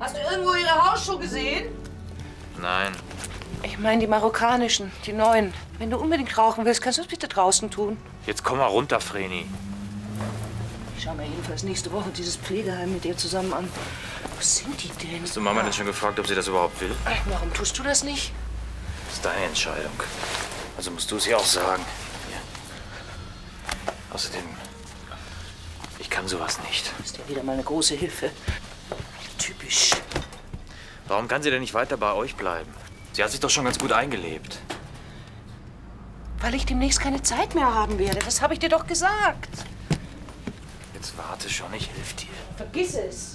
Hast du irgendwo ihre Hausschuhe gesehen? Nein. Ich meine die marokkanischen, die neuen. Wenn du unbedingt rauchen willst, kannst du es bitte draußen tun. Jetzt komm mal runter, Vreni. Ich schau mir jedenfalls nächste Woche dieses Pflegeheim mit ihr zusammen an. Wo sind die denn? Hast du Mama denn schon gefragt, ob sie das überhaupt will? Warum tust du das nicht? Das ist deine Entscheidung. Also musst du es ihr auch sagen. Ja. Außerdem, ich kann sowas nicht. Ist ja wieder mal eine große Hilfe. Typisch. Warum kann sie denn nicht weiter bei euch bleiben? Sie hat sich doch schon ganz gut eingelebt. Weil ich demnächst keine Zeit mehr haben werde. Das habe ich dir doch gesagt. Jetzt warte schon, ich helfe dir. Vergiss es.